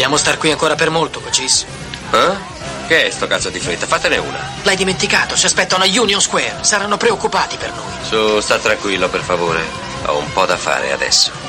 Dobbiamo star qui ancora per molto, Cocis. Che è sto cazzo di fretta? Fatene una. L'hai dimenticato, ci aspettano a Union Square. Saranno preoccupati per noi. Su, sta tranquillo, per favore. Ho un po' da fare adesso.